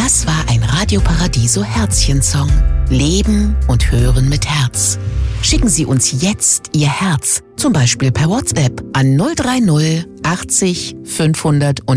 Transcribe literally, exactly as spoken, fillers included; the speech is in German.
Das war ein Radio Paradiso Herzchen-Song. Leben und hören mit Herz. Schicken Sie uns jetzt Ihr Herz, zum Beispiel per WhatsApp an null drei null achtzig fünfhundert und